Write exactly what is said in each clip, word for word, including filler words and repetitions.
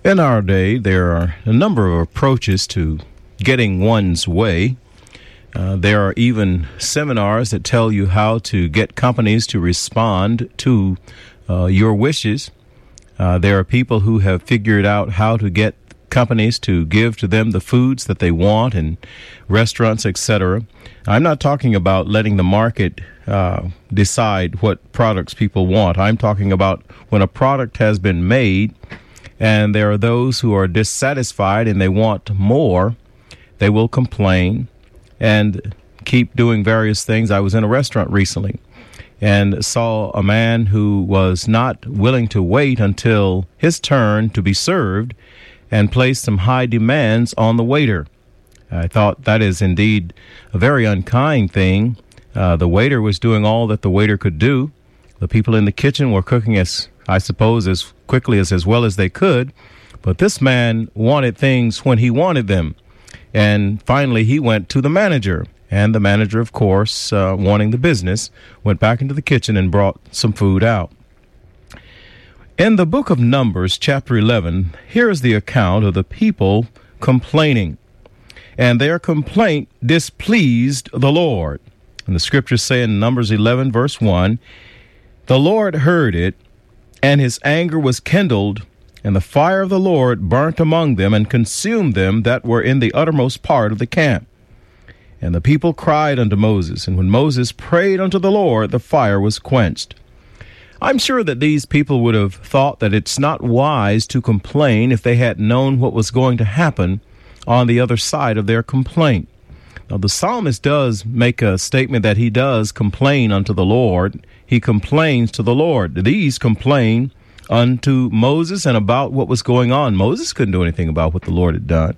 In our day, there are a number of approaches to getting one's way. Uh, there are even seminars that tell you how to get companies to respond to uh, your wishes. Uh, there are people who have figured out how to get companies to give to them the foods that they want, and restaurants, et cetera. I'm not talking about letting the market uh, decide what products people want. I'm talking about when a product has been made and there are those who are dissatisfied and they want more, they will complain and keep doing various things. I was in a restaurant recently and saw a man who was not willing to wait until his turn to be served and placed some high demands on the waiter. I thought that is indeed a very unkind thing. Uh, the waiter was doing all that the waiter could do. The people in the kitchen were cooking, as I suppose, as quickly as as well as they could. But this man wanted things when he wanted them. And finally, he went to the manager. And the manager, of course, uh, wanting the business, went back into the kitchen and brought some food out. In the book of Numbers, chapter eleven, here is the account of the people complaining. And their complaint displeased the Lord. And the scriptures say in Numbers eleven, verse one, the Lord heard it, and his anger was kindled, and the fire of the Lord burnt among them and consumed them that were in the uttermost part of the camp. And the people cried unto Moses, and when Moses prayed unto the Lord, the fire was quenched. I'm sure that these people would have thought that it's not wise to complain if they had known what was going to happen on the other side of their complaint. Now, the psalmist does make a statement that he does complain unto the Lord. He complains to the Lord. These complain unto Moses and about what was going on. Moses couldn't do anything about what the Lord had done.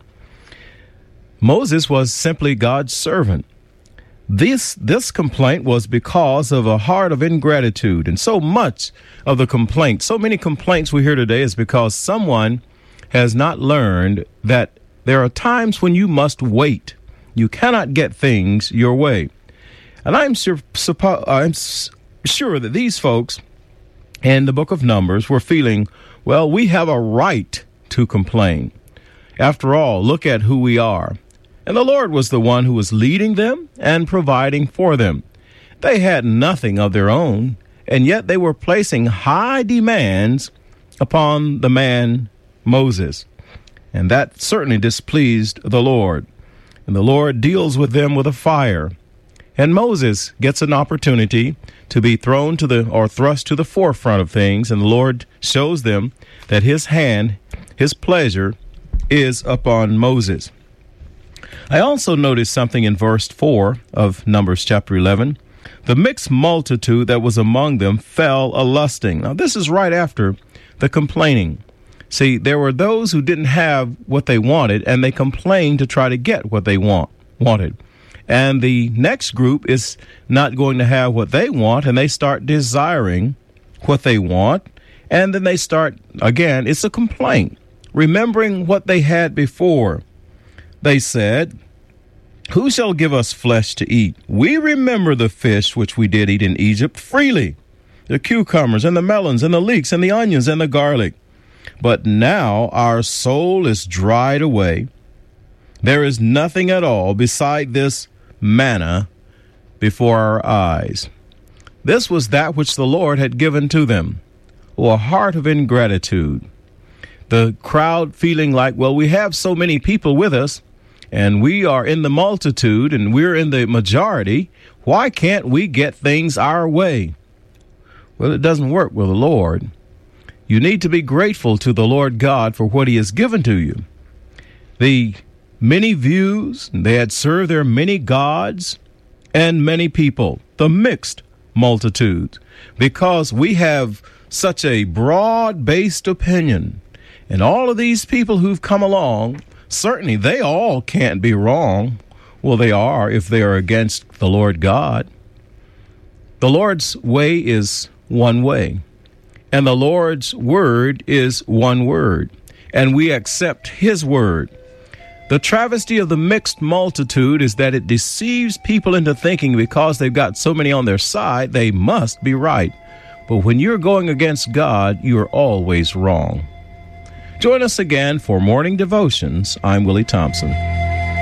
Moses was simply God's servant. This this complaint was because of a heart of ingratitude. And so much of the complaint, so many complaints we hear today is because someone has not learned that there are times when you must wait. You cannot get things your way. And I'm sure, suppo- I'm sure that these folks in the book of Numbers were feeling, well, we have a right to complain. After all, look at who we are. And the Lord was the one who was leading them and providing for them. They had nothing of their own, and yet they were placing high demands upon the man Moses. And that certainly displeased the Lord. And the Lord deals with them with a fire. And Moses gets an opportunity to be thrown to the or thrust to the forefront of things. And the Lord shows them that his hand, his pleasure, is upon Moses. I also noticed something in verse four of Numbers chapter eleven. The mixed multitude that was among them fell a-lusting. Now, this is right after the complaining. See, there were those who didn't have what they wanted, and they complained to try to get what they want wanted. And the next group is not going to have what they want, and they start desiring what they want. And then they start, again, it's a complaint, remembering what they had before. They said, who shall give us flesh to eat? We remember the fish which we did eat in Egypt freely, the cucumbers and the melons and the leeks and the onions and the garlic. But now our soul is dried away. There is nothing at all beside this manna before our eyes. This was that which the Lord had given to them, or a heart of ingratitude. The crowd feeling like, well, we have so many people with us, and we are in the multitude, and we're in the majority. Why can't we get things our way? Well, it doesn't work with the Lord. You need to be grateful to the Lord God for what he has given to you. The many views, they had served their many gods and many people, the mixed multitudes, because we have such a broad-based opinion. And all of these people who've come along, certainly they all can't be wrong. Well, they are if they are against the Lord God. The Lord's way is one way. And the Lord's word is one word, and we accept his word. The travesty of the mixed multitude is that it deceives people into thinking because they've got so many on their side, they must be right. But when you're going against God, you're always wrong. Join us again for Morning Devotions. I'm Willie Thompson.